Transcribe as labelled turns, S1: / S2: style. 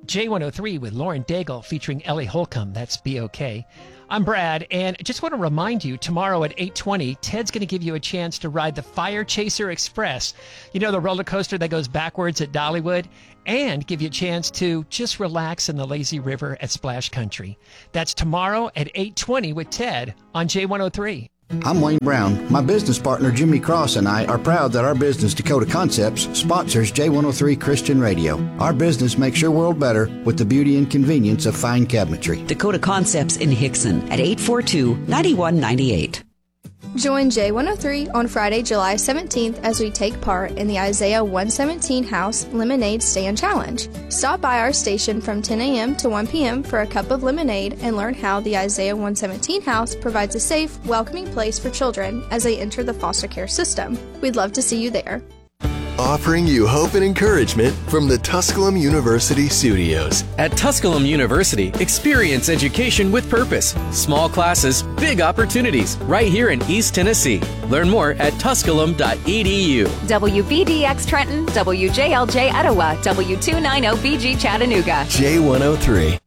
S1: J103 with Lauren Daigle featuring Ellie Holcomb. That's B-O-K. I'm Brad, and just want to remind you, tomorrow at 8:20, Ted's going to give you a chance to ride the Fire Chaser Express. You know, the roller coaster that goes backwards at Dollywood? And give you a chance to just relax in the lazy river at Splash Country. That's tomorrow at 8:20 with Ted on J103.
S2: I'm Wayne Brown. My business partner Jimmy Cross and I are proud that our business, Dakota Concepts, sponsors J103 Christian Radio. Our business makes your world better with the beauty and convenience of fine cabinetry.
S3: Dakota Concepts in Hickson at 842-9198.
S4: Join J103 on Friday, July 17th as we take part in the Isaiah 117 House Lemonade Stand Challenge. Stop by our station from 10 a.m. to 1 p.m. for a cup of lemonade and learn how the Isaiah 117 House provides a safe, welcoming place for children as they enter the foster care system. We'd love to see you there.
S5: Offering you hope and encouragement from the Tusculum University studios.
S6: At Tusculum University, experience education with purpose. Small classes, big opportunities, right here in East Tennessee. Learn more at tusculum.edu.
S7: WVDX Trenton, WJLJ Etowah, W290BG Chattanooga.
S5: J103.